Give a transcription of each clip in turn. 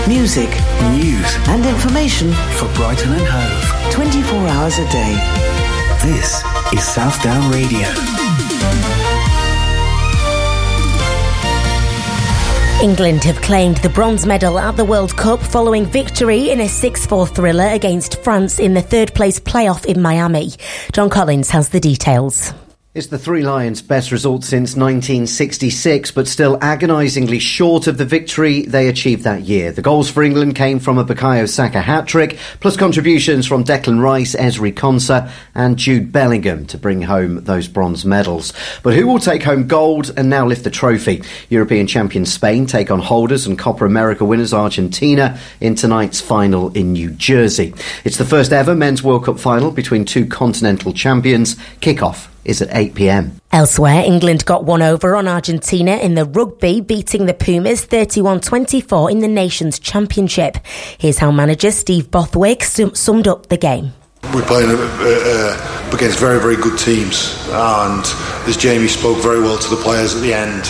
Music, news and information for Brighton and Hove. 24 hours a day. This is Southdown Radio. England have claimed the bronze medal at the World Cup following victory in a 6-4 thriller against France in the third-place playoff in Miami. John Collins has the details. It's the Three Lions' best result since 1966, but still agonisingly short of the victory they achieved that year. The goals for England came from a Bukayo Saka hat-trick, plus contributions from Declan Rice, Ezri Konsa and Jude Bellingham to bring home those bronze medals. But who will take home gold and now lift the trophy? European champions Spain take on holders and Copa America winners Argentina in tonight's final in New Jersey. It's the first ever Men's World Cup final between two continental champions. Kick-off is at 8 p.m. Elsewhere, England got one over on Argentina in the rugby, beating the Pumas 31-24 in the Nations Championship. Here's how manager Steve Bothwick summed up the game. We're playing against very, very good teams, and as Jamie spoke very well to the players at the end,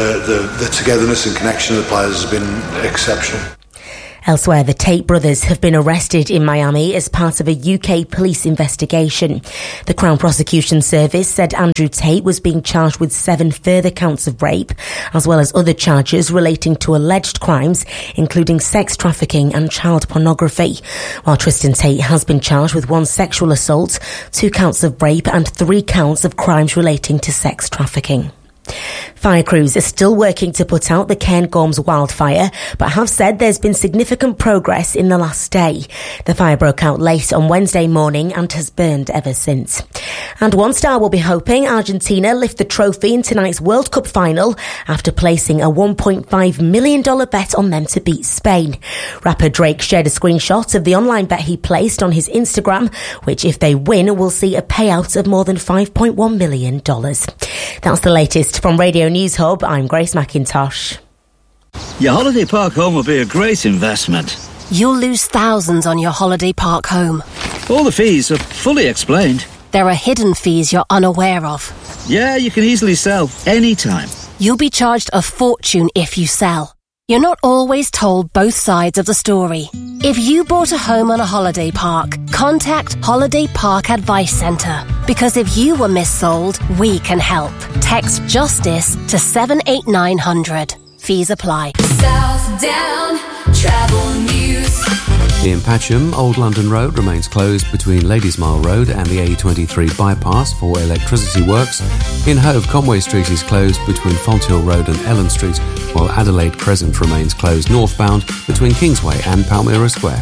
the togetherness and connection of the players has been exceptional. Elsewhere, the Tate brothers have been arrested in Miami as part of a UK police investigation. The Crown Prosecution Service said Andrew Tate was being charged with 7 further counts of rape, as well as other charges relating to alleged crimes, including sex trafficking and child pornography. While Tristan Tate has been charged with 1 sexual assault, 2 counts of rape and 3 counts of crimes relating to sex trafficking. Fire crews are still working to put out the Cairngorms wildfire, but have said there's been significant progress in the last day. The fire broke out late on Wednesday morning and has burned ever since. And One Star will be hoping Argentina lift the trophy in tonight's World Cup final after placing a $1.5 million bet on them to beat Spain. Rapper Drake shared a screenshot of the online bet he placed on his Instagram, which if they win will see a payout of more than $5.1 million. That's the latest from Radio News Hub. I'm Grace McIntosh. Your holiday park home will be a great investment. You'll lose thousands on your holiday park home. All the fees are fully explained. There are hidden fees you're unaware of. Yeah, you can easily sell anytime. You'll be charged a fortune if you sell. You're not always told both sides of the story. If you bought a home on a holiday park, contact Holiday Park Advice Centre. Because if you were missold, we can help. Text JUSTICE to 78900. Fees apply. Southdown Travel News. In Patcham, Old London Road remains closed between Ladysmile Road and the A23 bypass for electricity works. In Hove, Conway Street is closed between Fonthill Road and Ellen Street, while Adelaide Crescent remains closed northbound between Kingsway and Palmyra Square.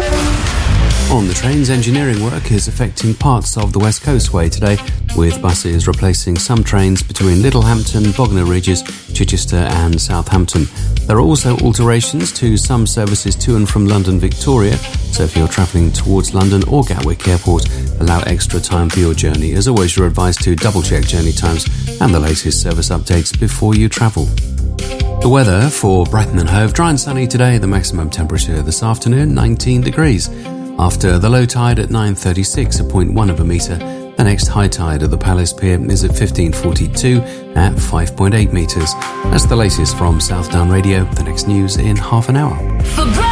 On the trains, engineering work is affecting parts of the West Coastway today, with buses replacing some trains between Littlehampton, Bognor Regis, Chichester and Southampton. There are also alterations to some services to and from London Victoria, so if you're travelling towards London or Gatwick Airport, allow extra time for your journey. As always, you're advised to double-check journey times and the latest service updates before you travel. The weather for Brighton and Hove: dry and sunny today, the maximum temperature this afternoon 19 degrees. After the low tide at 9:36, a 0.1 of a metre, the next high tide at the Palace Pier is at 15:42 at 5.8 metres. That's the latest from Southdown Radio. The next news in half an hour.